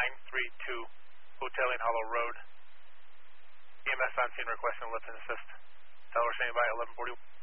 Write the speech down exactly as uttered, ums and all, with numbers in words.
nine three two Hoteling Hollow Road. E M S on scene requesting lift and assist. Teller standing by eleven forty.